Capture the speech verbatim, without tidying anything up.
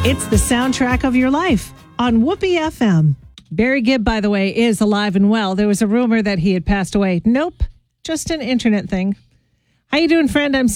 It's the soundtrack of your life on Whoopee F M. Barry Gibb, by the way, is alive and well. There was a rumor that he had passed away. Nope, just an internet thing. How you doing, friend? I'm